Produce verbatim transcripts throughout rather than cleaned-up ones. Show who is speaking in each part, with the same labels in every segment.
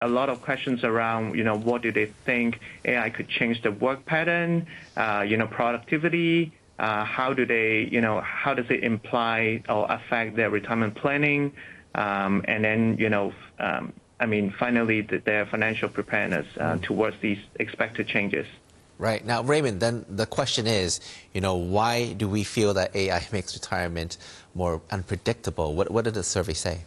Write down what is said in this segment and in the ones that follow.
Speaker 1: a lot of questions around, you know, what do they think A I could change the work pattern, uh, you know, productivity, uh, how do they, you know, how does it imply or affect their retirement planning, um, and then, you know, um, I mean, finally, the, their financial preparedness uh, mm. towards these expected changes.
Speaker 2: Right. Now, Raymond, then the question is, you know, why do we feel that A I makes retirement more unpredictable? What, what did the survey say?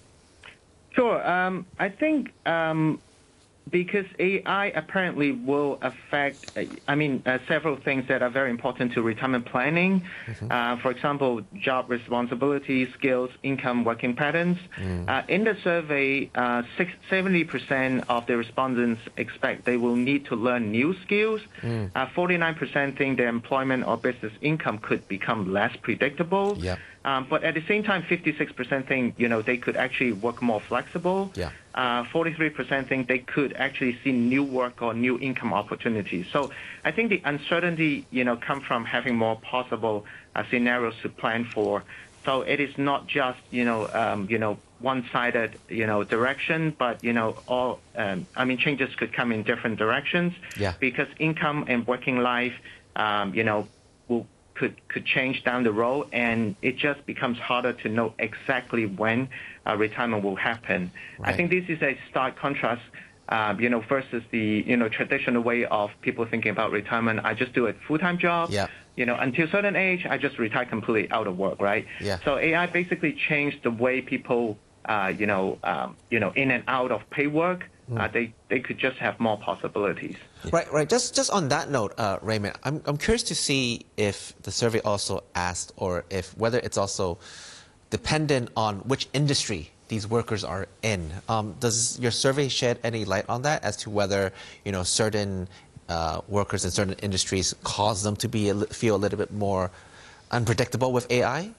Speaker 1: Sure. Um, I think um, because A I apparently will affect, I mean, uh, several things that are very important to retirement planning. Mm-hmm. uh, for example, job responsibilities, skills, income, working patterns. Mm. Uh, in the survey, uh, six, seventy percent of the respondents expect they will need to learn new skills. Mm. Uh, forty-nine percent think their employment or business income could become less predictable.
Speaker 2: Yep.
Speaker 1: Um, but at the same time, fifty-six percent think, you know, they could actually work more flexible.
Speaker 2: Yeah.
Speaker 1: Uh, forty-three percent think they could actually see new work or new income opportunities. So I think the uncertainty, you know, comes from having more possible uh, scenarios to plan for. So it is not just, you know, um, you know, one-sided, you know, direction, but, you know, all, um, I mean, changes could come in different directions.
Speaker 2: Yeah.
Speaker 1: Because income and working life, um, you know, will could could change down the road, and it just becomes harder to know exactly when uh, retirement will happen. Right. I think this is a stark contrast, uh, you know, versus the, you know, traditional way of people thinking about retirement. I just do a full-time job.
Speaker 2: Yeah.
Speaker 1: You know, until a certain age, I just retire completely out of work, right?
Speaker 2: Yeah.
Speaker 1: So A I basically changed the way people, uh, you know, um, you know, in and out of pay work. Mm. Uh, they they could just have more possibilities.
Speaker 2: Right, right. Just just on that note, uh, Raymond, I'm I'm curious to see if the survey also asked, or if whether it's also dependent on which industry these workers are in. Um, does your survey shed any light on that as to whether, you know, certain uh, workers in certain industries cause them to be a, feel a little bit more unpredictable with A I?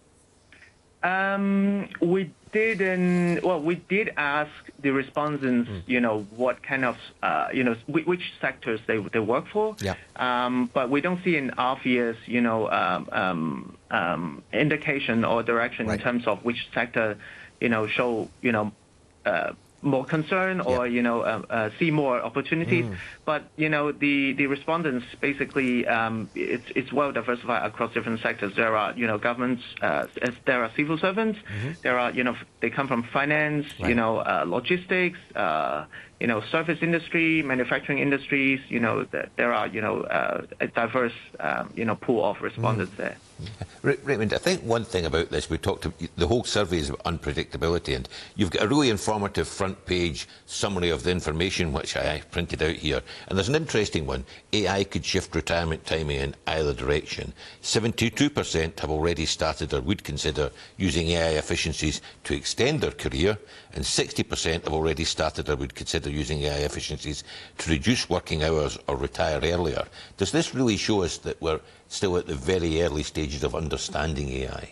Speaker 1: Um, we didn't. Well, we did ask the respondents, mm. you know, what kind of, uh, you know, which sectors they they work for.
Speaker 2: Yeah.
Speaker 1: Um, but we don't see an obvious, you know, um, um, um, indication or direction right. in terms of which sector, you know, show, you know, uh, more concern or, yep. you know, uh, uh, see more opportunities. Mm. But, you know, the, the respondents basically, um, it's, it's well diversified across different sectors. There are, you know, governments, uh, there are civil servants, mm-hmm. there are, you know, they come from finance, right. you know, uh, logistics, uh, you know, service industry, manufacturing industries, you know, there are, you know, uh, a diverse, um, you know, pool of respondents mm. there.
Speaker 3: Raymond, I think one thing about this, we talked to, the whole survey is about unpredictability, and you've got a really informative front page summary of the information which I printed out here, and there's an interesting one. A I could shift retirement timing in either direction. seventy-two percent have already started or would consider using A I efficiencies to extend their career, and sixty percent have already started or would consider using A I efficiencies to reduce working hours or retire earlier. Does this really show us that we're still at the very early stages of understanding A I?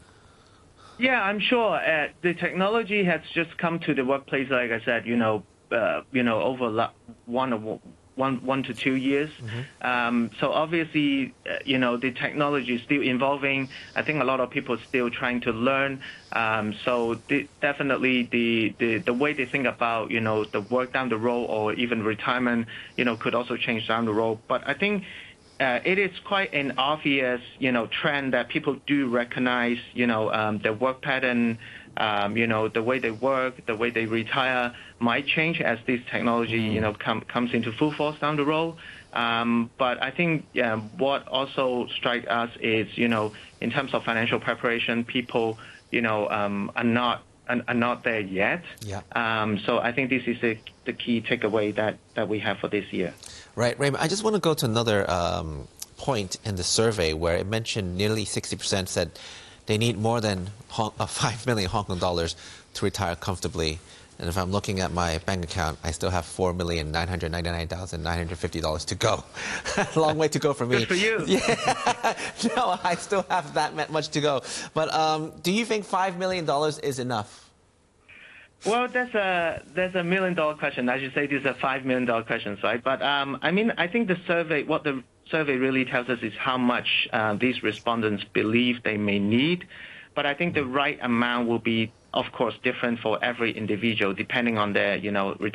Speaker 1: Yeah, I'm sure. Uh, the technology has just come to the workplace, like I said, you know, uh, you know, over one or one, one to two years. Mm-hmm. um, so obviously, uh, you know, the technology is still evolving. I think a lot of people are still trying to learn. Um, so the, definitely the, the, the way they think about, you know, the work down the road or even retirement, you know, could also change down the road. But I think Uh, it is quite an obvious, you know, trend that people do recognize, you know, um, their work pattern, um, you know, the way they work, the way they retire might change as this technology, mm. you know, com comes into full force down the road. Um, but I think yeah, what also strikes us is, you know, in terms of financial preparation, people, you know, um, are not are not there yet.
Speaker 2: Yeah.
Speaker 1: Um, so I think this is the, the key takeaway that, that we have for this year.
Speaker 2: Right, Raymond. I just want to go to another um, point in the survey where it mentioned nearly sixty percent said they need more than Hong, uh, five million Hong Kong dollars to retire comfortably. And if I'm looking at my bank account, I still have four million nine hundred ninety-nine thousand nine hundred fifty dollars to go. A long way to go for me.
Speaker 1: Good for you.
Speaker 2: Yeah. No, I still have that much to go. But um, do you think five million dollars is enough?
Speaker 1: Well, that's a that's a million dollar question. I should say this is a five million dollar question, right? But um, I mean, I think the survey, what the survey really tells us is how much uh, these respondents believe they may need. But I think the right amount will be of course, different for every individual, depending on their, you know, retirement